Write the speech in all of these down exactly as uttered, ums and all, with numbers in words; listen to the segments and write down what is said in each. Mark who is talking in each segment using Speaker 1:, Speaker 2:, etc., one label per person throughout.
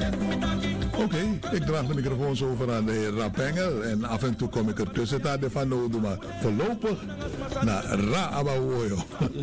Speaker 1: Oké, okay, ik draag de microfoon zo over aan de heer Rapengel en af en toe kom ik ertussen daar de van nodig, maar voorlopig naar Ra Abawoyo.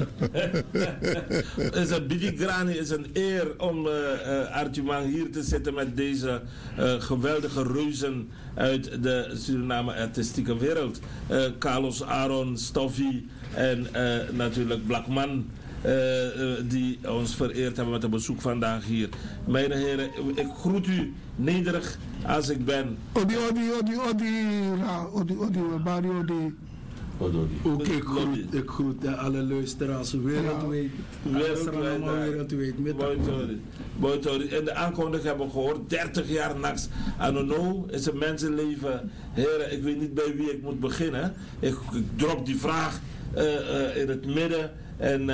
Speaker 2: Het is een bidigrani, is een eer om uh, uh, Artjumang hier te zitten met deze uh, geweldige reuzen uit de Suriname artistieke wereld. Uh, Carlos Aaron, Stoffie en uh, natuurlijk Blackman. Uh, uh, die ons vereerd hebben met een bezoek vandaag hier. Mijn heren, ik groet u nederig als ik ben.
Speaker 3: Odi, odi, odi, odi, odi, odi, odi, odi. Ook ik groet, ik groet alle luisteraars wereldwijd. Wereldwijd.
Speaker 2: Wereldwijd. En de aankondiging hebben we gehoord. dertig jaar nachts. Anono is een mensenleven. Heren, ik weet niet bij wie ik moet beginnen. Ik, ik drop die vraag uh, uh, in het midden. En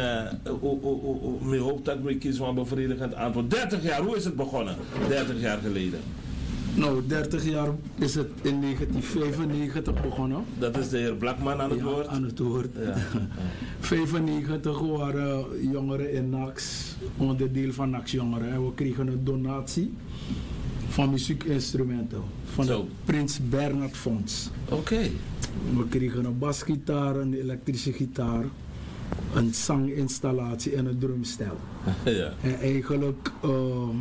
Speaker 2: uh, ik hoop dat ik me kies van een bevredigend antwoord. dertig jaar, hoe is het begonnen? dertig jaar geleden.
Speaker 3: Nou, dertig jaar is het in negentien vijfennegentig begonnen.
Speaker 2: Dat is de heer Blackman aan het
Speaker 3: ja,
Speaker 2: woord?
Speaker 3: aan het woord. Ja. vijfennegentig waren jongeren in N A X, onderdeel van N A X jongeren. En we kregen een donatie van muziekinstrumenten. Van Zo. het Prins Bernhard Fonds.
Speaker 2: Oké. Okay.
Speaker 3: We kregen een basgitaar, een elektrische gitaar, een zanginstallatie en een drumstel.
Speaker 2: Ja. En
Speaker 3: eigenlijk uh,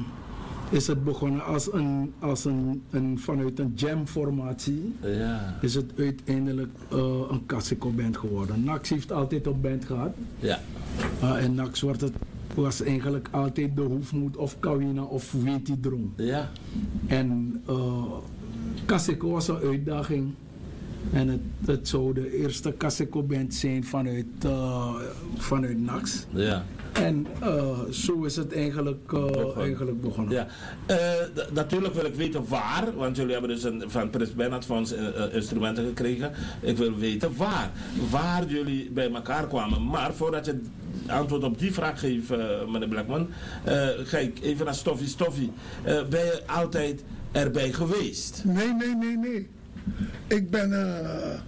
Speaker 3: is het begonnen als een, als een, een vanuit een jam-formatie.
Speaker 2: Ja.
Speaker 3: Is het uiteindelijk uh, een Kaseko-band geworden. N A X heeft altijd een band gehad.
Speaker 2: Ja.
Speaker 3: Uh, en N A X wordt het, was eigenlijk altijd de hoefmoed of Kawina of Weti Drum.
Speaker 2: Ja.
Speaker 3: En uh, Kaseko was een uitdaging. En het, het zou de eerste Kaseko-band zijn vanuit, uh, vanuit N A X.
Speaker 2: Ja.
Speaker 3: En uh, zo is het eigenlijk, uh, begonnen. eigenlijk begonnen.
Speaker 2: Ja. Uh, d- natuurlijk wil ik weten waar, want jullie hebben dus een, van Prins Bernhard Fonds uh, uh, instrumenten gekregen. Ik wil weten waar, waar jullie bij elkaar kwamen. Maar voordat je antwoord op die vraag geeft, uh, meneer Blackman, uh, ga ik even naar Stoffie. Stoffie, uh, ben je altijd erbij geweest?
Speaker 4: Nee, nee, nee, nee. Ik ben uh,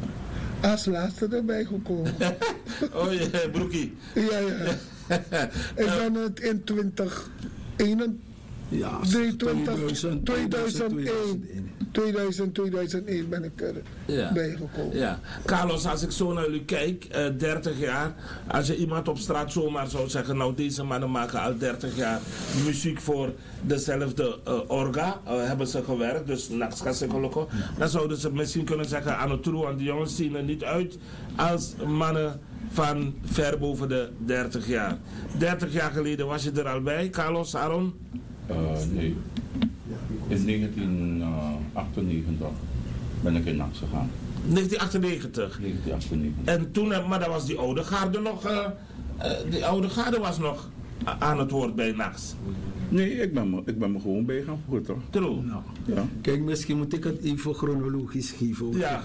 Speaker 4: als laatste erbij gekomen.
Speaker 2: Oh ja, broekie.
Speaker 4: Ja, ja. Ik ben het in twintig eenentwintig,
Speaker 3: ja,
Speaker 4: tweeduizend, tweeduizend één, tweeduizend, tweeduizend één ben ik erbij ja. gekomen.
Speaker 2: Ja. Carlos, als ik zo naar jullie kijk, uh, dertig jaar, als je iemand op straat zomaar zou zeggen, nou deze mannen maken al dertig jaar muziek voor dezelfde uh, orga, uh, hebben ze gewerkt, dus Naxcasekoloko, ja. dan zouden ze misschien kunnen zeggen, aan het troe, aan die jongens zien er niet uit als mannen van ver boven de dertig jaar. dertig jaar geleden was je er al bij, Carlos, Aaron?
Speaker 5: Uh, nee. In negentien achtennegentig ben ik in N A X gegaan.
Speaker 2: negentien achtennegentig?
Speaker 5: negentien achtennegentig.
Speaker 2: En toen, maar dat was die oude garde nog, uh, uh, die oude garde was nog aan het woord bij N A X.
Speaker 5: Nee, ik ben me, ik ben me gewoon bij gaan voeren toch?
Speaker 2: True.
Speaker 3: Nou,
Speaker 5: ja.
Speaker 3: Kijk, misschien moet ik het even chronologisch geven.
Speaker 2: Ja.